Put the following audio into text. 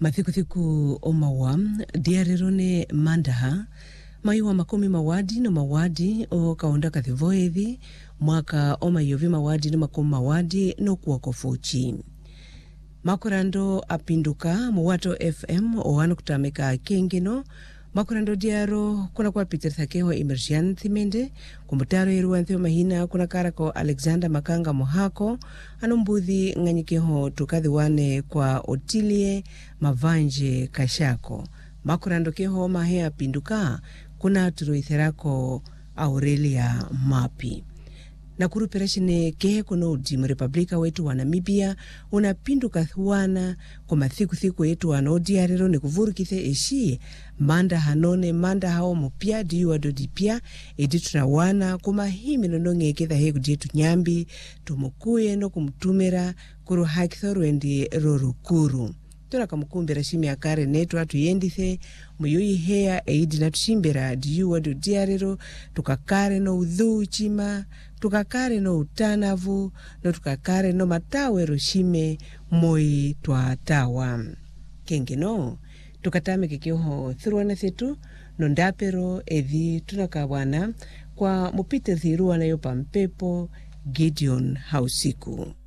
Mathikuthiku o mawa, diarirone mandaha, maiwa makumi mawadi no mawadi o kaonda kathivoethi, mwaka o maiovi mawadi no makumi mawadi no kuwakofuchi. Makurando apinduka Muwato FM o wano kutameka kengino, makurando diaro kuna kwa Peter Thakeho Emersian Thimende, kumbutaro iruwa nthio mahina kuna karako Alexander Makanga Mohako, anumbuthi nganyikeho tukathiwane kwa Otilie Mavanje Kashako. Makurando keho mahea pinduka kuna turuitherako Aurelia Mapi. Na kurupereshine kehe kono udimu Republika wetu wa Namibia unapinduka thuwana kwa mathiku yetu wanodiarero ni kuvurukithe eshi manda hanone manda hao mupia diwa dodipia edituna wana kuma himi nononge ketha hegu jetu nyambi tumukuye no kumtumera kuru hakithoru endi rorukuru. Tura kamukumbira shimi akare netu atu yendithe muyui hea eidi na tushimbira diwa dodiarero tukakare no udhu chima tukakare no utanavu no tukakare no matawe roshime moi tuatawa. Kengeno tukatame kikioho thuruana thetu no ndapero ethi tunakawana kwa mupite thiruana yopa mpepo Gideon Hausiku.